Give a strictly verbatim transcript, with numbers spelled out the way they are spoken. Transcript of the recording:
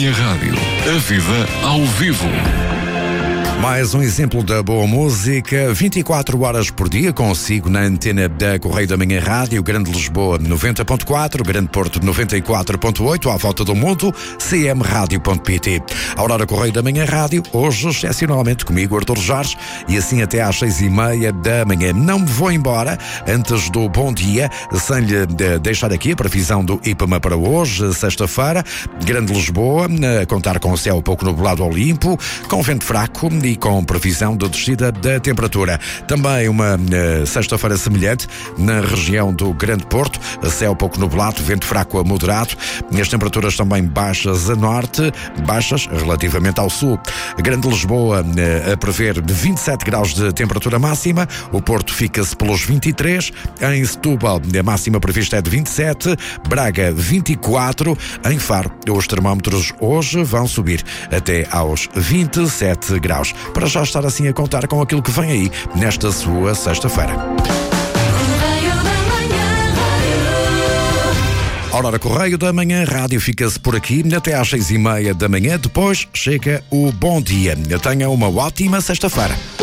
minha rádio. A vida ao vivo. Mais um exemplo da boa música, vinte e quatro horas por dia, consigo na antena da Correio da Manhã Rádio, Grande Lisboa noventa ponto quatro, Grande Porto noventa e quatro ponto oito, à volta do mundo, c m rádio ponto p t. Aurora Correio da Manhã Rádio, hoje excepcionalmente comigo, Artur Jorge, e assim até às seis e meia da manhã. Não me vou embora antes do bom dia, sem lhe deixar aqui a previsão do IPAMA para hoje, sexta-feira, Grande Lisboa, a contar com o céu pouco nublado ao limpo, com vento fraco e com previsão de descida da temperatura. Também uma uh, sexta-feira semelhante na região do Grande Porto, céu pouco nublado, vento fraco a moderado, as temperaturas também baixas a norte, baixas relativamente ao sul. Grande Lisboa uh, a prever vinte e sete graus de temperatura máxima, o Porto fica-se pelos vinte e três, em Setúbal a máxima prevista é de vinte e sete, Braga vinte e quatro, em Faro os termómetros hoje vão subir até aos vinte e sete graus. Para já estar assim a contar com aquilo que vem aí nesta sua sexta-feira. Aurora Correio da Manhã Rádio fica-se por aqui até às seis e meia da manhã. Depois chega o bom dia. Tenha uma ótima sexta-feira.